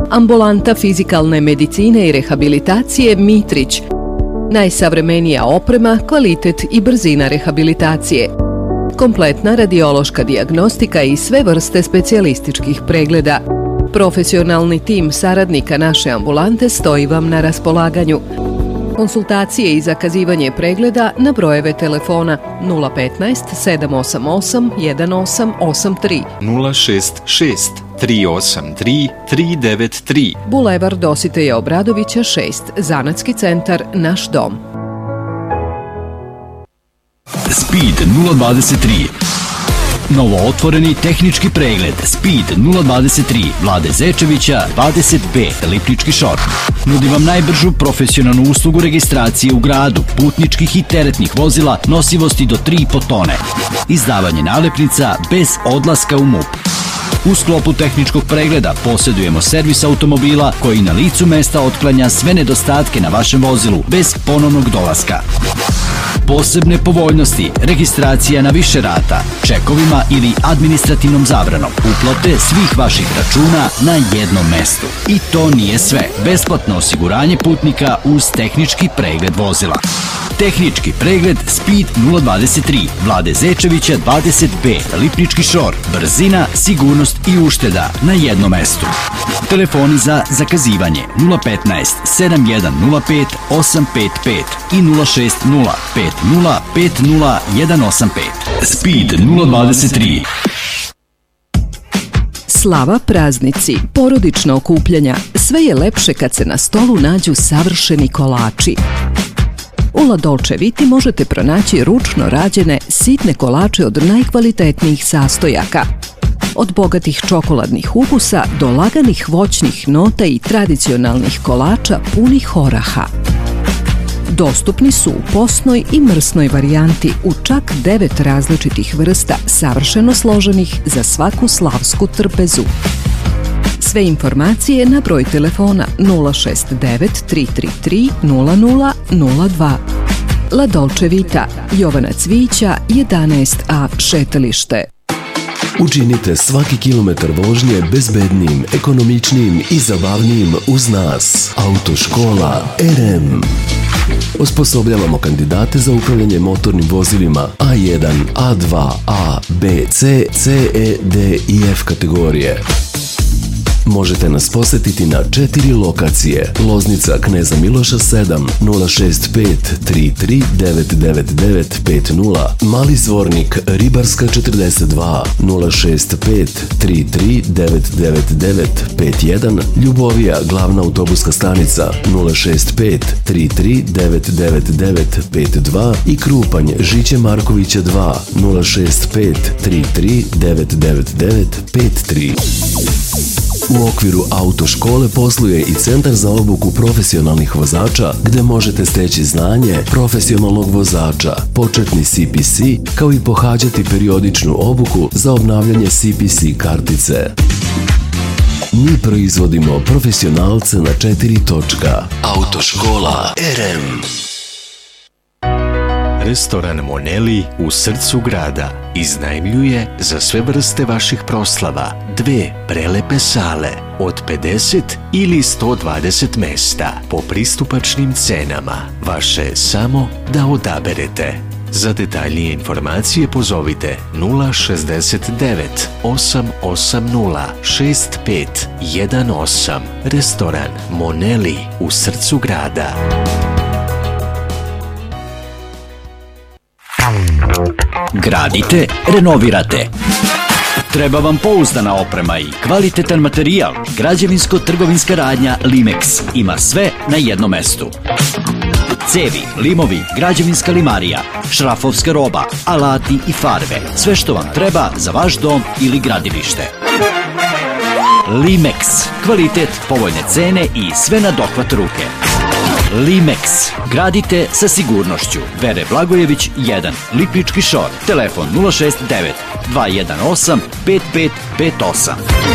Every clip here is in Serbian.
Ambulanta fizikalne medicine i rehabilitacije Mitrić. Najsavremenija oprema, kvalitet i brzina rehabilitacije. Kompletna radiološka dijagnostika i sve vrste specijalističkih pregleda. Profesionalni tim saradnika naše ambulante stoji vam na raspolaganju. Konsultacije i zakazivanje pregleda na brojeve telefona 015 788 1883 066 383 393. Bulevar Dositeja Obradovića 6, Zanatski centar Naš dom. Speed 023. Novootvoreni tehnički pregled Speed 023 Vlade Zečevića 20B Lipnički šor. Nudi vam najbržu profesionalnu uslugu registracije u gradu, putničkih i teretnih vozila nosivosti do 3,5 tone. Izdavanje nalepnica bez odlaska u MUP. U sklopu tehničkog pregleda posjedujemo servis automobila koji na licu mesta otklanja sve nedostatke na vašem vozilu bez ponovnog dolaska. Posebne povoljnosti, registracija na više rata, čekovima ili administrativnom zabranom, uplate svih vaših računa na jednom mestu. I to nije sve. Besplatno osiguranje putnika uz tehnički pregled vozila. Tehnički pregled Speed 023 Vlade Zečevića 20B Lipnički šor. Brzina, sigurnost i ušteda na jednom mestu. Telefoni za zakazivanje 015 7105 855 i 060 50 50 185. Speed 023. Slava, praznici, porodična okupljanja, sve je lepše kad se na stolu nađu savršeni kolači. U La Dolce Viti možete pronaći ručno rađene sitne kolače od najkvalitetnijih sastojaka. Od bogatih čokoladnih ukusa do laganih voćnih nota i tradicionalnih kolača punih oraha. Dostupni su u posnoj i mrsnoj varijanti u čak 9 različitih vrsta, savršeno složenih za svaku slavsku trpezu. Sve informacije na broj telefona 069 333 0002. La Dolce Vita, Jovana Cvijića, 11A šetalište. Učinite svaki kilometar vožnje bezbednijim, ekonomičnijim i zabavnijim uz nas. Autoškola RM. Osposobljavamo kandidate za upravljanje motornim vozilima A1, A2, A, B, C, CE, D i F kategorije. Možete nas posetiti na 4 lokacije. Loznica Kneza Miloša 7 065 33 999 50. Mali Zvornik Ribarska 42 065 33 999 51. Ljubovija Glavna autobuska stanica 065 33 999 52 i Krupanj Žiće Markovića 2 065 33 999 53. U okviru autoškole posluje i Centar za obuku profesionalnih vozača gde možete steći znanje profesionalnog vozača, početni CPC, kao i pohađati periodičnu obuku za obnavljanje CPC kartice. Mi proizvodimo profesionalce na 4 točka. Autoškola RM. Restoran Moneli u srcu grada iznajmljuje za sve vrste vaših proslava 2 prelepe sale od 50 ili 120 mesta po pristupačnim cenama. Vaše je samo da odaberete. Za detaljnije informacije pozovite 069 880 6518. Restoran Moneli u srcu grada. Gradite, renovirate. Treba vam pouzdana oprema i kvalitetan materijal. Građevinsko-trgovinska radnja Limex ima sve na jednom mestu. Cevi, limovi, građevinska limarija, šrafovska roba, alati i farbe. Sve što vam treba za vaš dom ili gradilište. Limex. Kvalitet, povoljne cene i sve na dohvat ruke. Limex. Gradite sa sigurnošću. Vere Blagojević 1, Lipnički šor. Telefon 069 218 5558.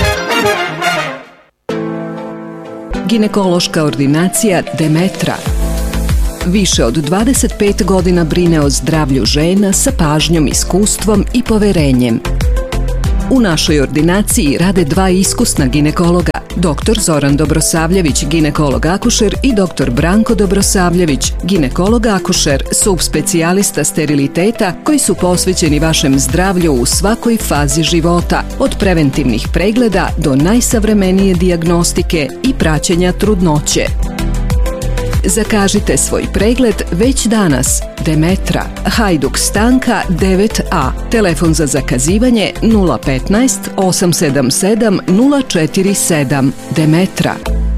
Ginekološka ordinacija Demetra. Više od 25 godina brine o zdravlju žena sa pažnjom, iskustvom i poverenjem. U našoj ordinaciji rade 2 iskusna ginekologa Dr. Zoran Dobrosavljević, ginekolog akušer i dr. Branko Dobrosavljević, ginekolog akušer, subspecijalista steriliteta koji su posvećeni vašem zdravlju u svakoj fazi života, od preventivnih pregleda do najsavremenije dijagnostike i praćenja trudnoće. Zakažite svoj pregled već danas. Demetra, Hajduk Stanka 9A. Telefon za zakazivanje 015 877 047. Demetra.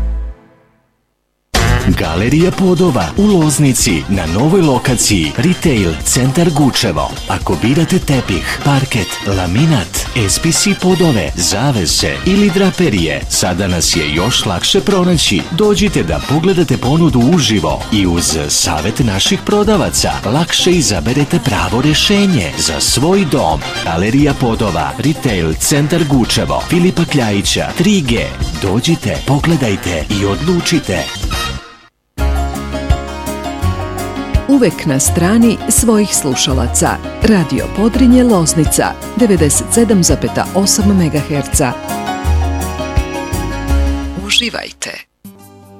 Galerija Podova u Loznici na novoj lokaciji Retail Centar Gučevo. Ako birate tepih, parket, laminat, SPC podove, zavese ili draperije, sada nas je još lakše pronaći. Dođite da pogledate ponudu uživo i uz savjet naših prodavaca lakše izaberete pravo rješenje za svoj dom. Galerija Podova, Retail Centar Gučevo, Filipa Kljajića 3G. Dođite, pogledajte i odlučite. Uvek na strani svojih slušalaca. Radio Podrinje Loznica 97,8 MHz. Uživajte.